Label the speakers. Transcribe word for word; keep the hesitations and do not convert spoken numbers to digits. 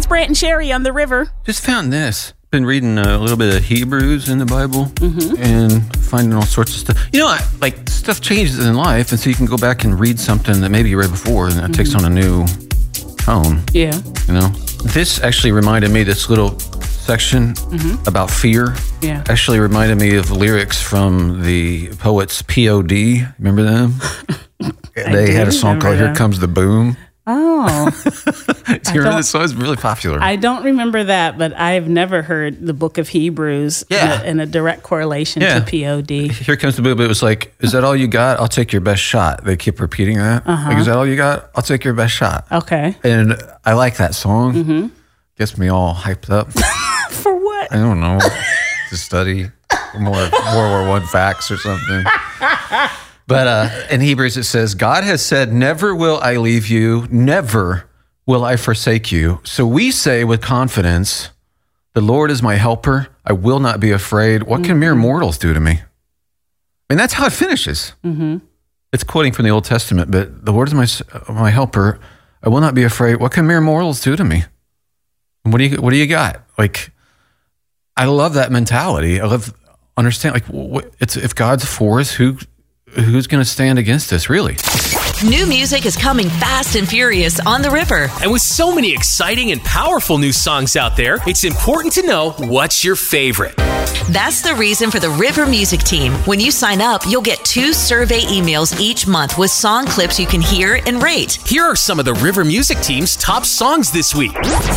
Speaker 1: Brant and Sherry on the river.
Speaker 2: Just found this. Been reading a little bit of Hebrews in the Bible mm-hmm. and finding all sorts of stuff. You know, I, like stuff changes in life, and so you can go back and read something that maybe you read before, and it mm-hmm. takes on a new tone.
Speaker 1: Yeah.
Speaker 2: You know, this actually reminded me, this little section mm-hmm. about fear
Speaker 1: yeah.
Speaker 2: actually reminded me of lyrics from the poets P O D. Remember them? They had a song called them. Here Comes the Boom.
Speaker 1: Oh.
Speaker 2: Do you remember this song? It's really popular.
Speaker 1: I don't remember that, but I've never heard the book of Hebrews
Speaker 2: yeah.
Speaker 1: in, a, in a direct correlation
Speaker 2: yeah.
Speaker 1: to P O D.
Speaker 2: Here Comes the Boom. It was like, is that all you got? I'll take your best shot. They keep repeating that. Uh-huh. Like, is that all you got? I'll take your best shot.
Speaker 1: Okay.
Speaker 2: And I like that song.
Speaker 1: Mm-hmm.
Speaker 2: Gets me all hyped up.
Speaker 1: For what?
Speaker 2: I don't know. To study more World War One facts or something. But uh, in Hebrews it says, God has said, never will I leave you, never will I forsake you. So we say with confidence, the Lord is my helper. I will not be afraid. What can mm-hmm. mere mortals do to me? I mean, that's how it finishes.
Speaker 1: Mm-hmm.
Speaker 2: It's quoting from the Old Testament, but the Lord is my my helper. I will not be afraid. What can mere mortals do to me? What do you What do you got? Like, I love that mentality. I love understand. Like, what, it's if God's for us, who who's going to stand against us? Really.
Speaker 3: New music is coming fast and furious on the river.
Speaker 4: And with so many exciting and powerful new songs out there, it's important to know what's your favorite.
Speaker 3: That's the reason for the River Music Team. When you sign up, you'll get two survey emails each month with song clips you can hear and rate.
Speaker 4: Here are some of the River Music Team's top songs this week.